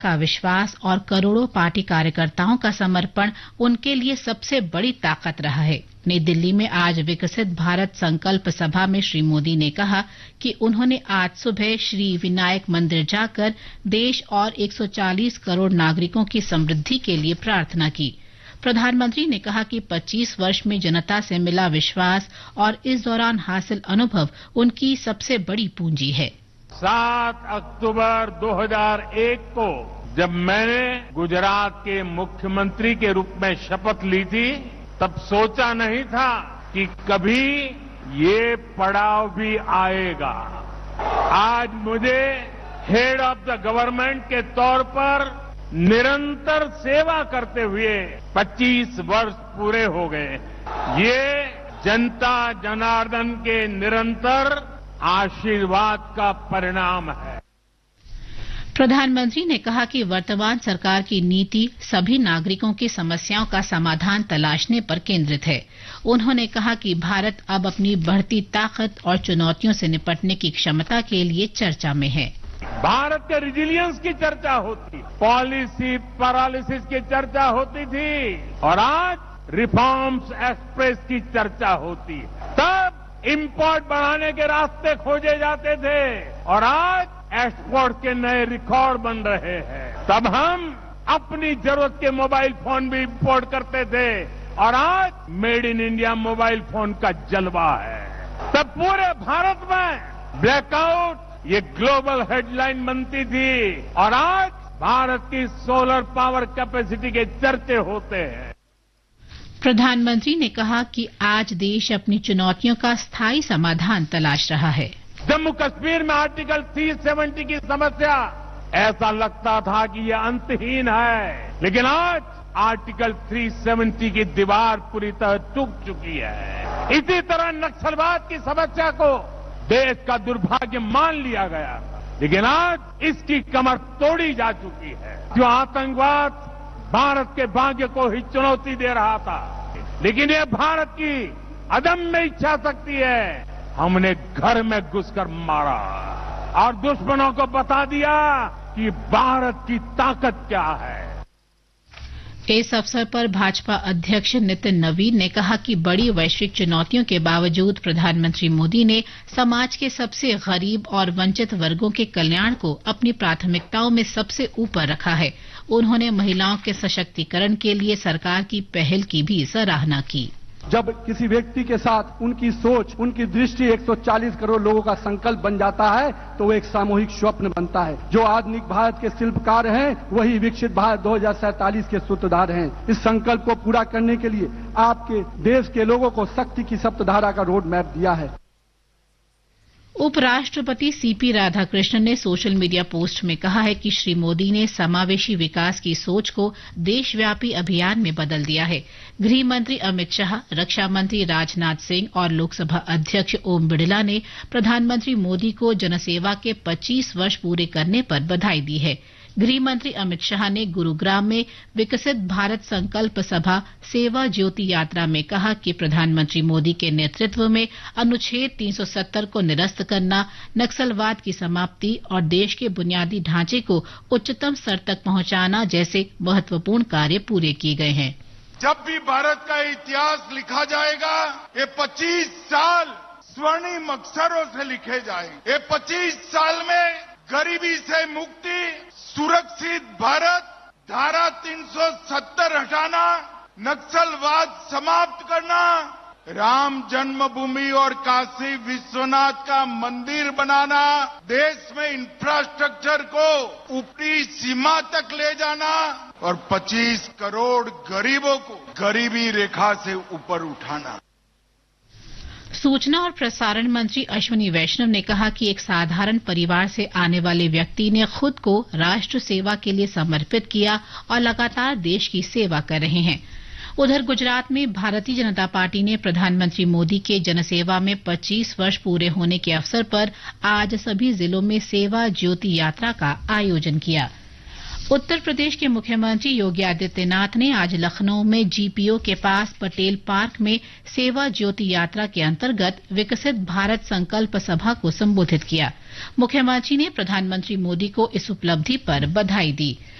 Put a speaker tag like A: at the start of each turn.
A: का विश्वास और करोड़ों पार्टी कार्यकर्ताओं का समर्पण उनके लिए सबसे बड़ी ताकत रहा है। नई दिल्ली में आज विकसित भारत संकल्प सभा में श्री मोदी ने कहा कि उन्होंने आज सुबह श्री विनायक मंदिर जाकर देश और 140 करोड़ नागरिकों की समृद्धि के लिए प्रार्थना की। प्रधानमंत्री ने कहा कि 25 वर्ष में जनता से मिला विश्वास और इस दौरान हासिल अनुभव उनकी सबसे बड़ी पूंजी है।
B: 7 अक्टूबर 2001 को जब मैंने गुजरात के मुख्यमंत्री के रूप में शपथ ली थी, तब सोचा नहीं था कि कभी ये पड़ाव भी आएगा। आज मुझे हेड ऑफ द गवर्नमेंट के तौर पर निरंतर सेवा करते हुए 25 वर्ष पूरे हो गए। ये जनता जनार्दन के निरंतर आशीर्वाद का परिणाम है।
A: प्रधानमंत्री ने कहा कि वर्तमान सरकार की नीति सभी नागरिकों की समस्याओं का समाधान तलाशने पर केंद्रित है। उन्होंने कहा कि भारत अब अपनी बढ़ती ताकत और चुनौतियों से निपटने की क्षमता के लिए चर्चा में है।
B: भारत के रिजिलियंस की चर्चा होती, पॉलिसी पैरालिसिस की चर्चा होती थी और आज रिफॉर्म्स एक्सप्रेस की चर्चा होती। तब इंपोर्ट बढ़ाने के रास्ते खोजे जाते थे और आज एक्सपोर्ट के नए रिकॉर्ड बन रहे हैं। तब हम अपनी जरूरत के मोबाइल फोन भी इंपोर्ट करते थे और आज made in India mobile phone का जलवा है। तब पूरे भारत में ब्लैकआउट ये ग्लोबल हेडलाइन बनती थी और आज भारत की सोलर पावर कैपेसिटी के चर्चे होते हैं।
A: प्रधानमंत्री ने कहा कि आज देश अपनी चुनौतियों का स्थायी समाधान तलाश रहा है।
B: जम्मू कश्मीर में आर्टिकल 370 की समस्या ऐसा लगता था कि यह अंतहीन है, लेकिन आज आर्टिकल 370 की दीवार पूरी तरह टूट चुकी है। इसी तरह नक्सलवाद की समस्या को देश का दुर्भाग्य मान लिया गया, लेकिन आज इसकी कमर तोड़ी जा चुकी है। जो आतंकवाद भारत के भाग्य को ही चुनौती दे रहा था, लेकिन यह भारत की अदम्य इच्छा शक्ति है। हमने घर में घुसकर मारा और दुश्मनों को बता दिया कि भारत की ताकत क्या है।
A: इस अवसर पर भाजपा अध्यक्ष नितिन नवीन ने कहा कि बड़ी वैश्विक चुनौतियों के बावजूद प्रधानमंत्री मोदी ने समाज के सबसे गरीब और वंचित वर्गों के कल्याण को अपनी प्राथमिकताओं में सबसे ऊपर रखा है। उन्होंने महिलाओं के सशक्तिकरण के लिए सरकार की पहल की भी सराहना की।
C: जब किसी व्यक्ति के साथ उनकी सोच, उनकी दृष्टि 140 करोड़ लोगों का संकल्प बन जाता है तो वो एक सामूहिक स्वप्न बनता है। जो आधुनिक भारत के शिल्पकार हैं, वही विकसित भारत 2047 के सूत्रधार हैं। इस संकल्प को पूरा करने के लिए आपके देश के लोगों को शक्ति की सप्तधारा का रोड मैप दिया है।
A: उपराष्ट्रपति सीपी राधाकृष्णन ने सोशल मीडिया पोस्ट में कहा है कि श्री मोदी ने समावेशी विकास की सोच को देशव्यापी अभियान में बदल दिया है। गृह मंत्री अमित शाह, रक्षा मंत्री राजनाथ सिंह और लोकसभा अध्यक्ष ओम बिड़ला ने प्रधानमंत्री मोदी को जनसेवा के 25 वर्ष पूरे करने पर बधाई दी है। गृह मंत्री अमित शाह ने गुरुग्राम में विकसित भारत संकल्प सभा सेवा ज्योति यात्रा में कहा कि प्रधानमंत्री मोदी के नेतृत्व में अनुच्छेद 370 को निरस्त करना, नक्सलवाद की समाप्ति और देश के बुनियादी ढांचे को उच्चतम स्तर तक पहुंचाना जैसे महत्वपूर्ण कार्य पूरे किए गए हैं।
D: जब भी भारत का इतिहास लिखा जाएगा, ये 25 साल स्वर्णिम अक्षरों से लिखे जाएंगे। ये 25 साल में गरीबी से मुक्ति, सुरक्षित भारत, धारा 370 हटाना, नक्सलवाद समाप्त करना, राम जन्मभूमि और काशी विश्वनाथ का मंदिर बनाना, देश में इंफ्रास्ट्रक्चर को ऊपरी सीमा तक ले जाना और 25 करोड़ गरीबों को गरीबी रेखा से ऊपर उठाना।
A: सूचना और प्रसारण मंत्री अश्विनी वैष्णव ने कहा कि एक साधारण परिवार से आने वाले व्यक्ति ने खुद को राष्ट्र सेवा के लिए समर्पित किया और लगातार देश की सेवा कर रहे हैं। उधर गुजरात में भारतीय जनता पार्टी ने प्रधानमंत्री मोदी के जनसेवा में 25 वर्ष पूरे होने के अवसर पर आज सभी जिलों में सेवा ज्योति यात्रा का आयोजन किया। उत्तर प्रदेश के मुख्यमंत्री योगी आदित्यनाथ ने आज लखनऊ में जीपीओ के पास पटेल पार्क में सेवा ज्योति यात्रा के अंतर्गत विकसित भारत संकल्प सभा को संबोधित किया। मुख्यमंत्री ने प्रधानमंत्री मोदी को इस उपलब्धि पर बधाई दी।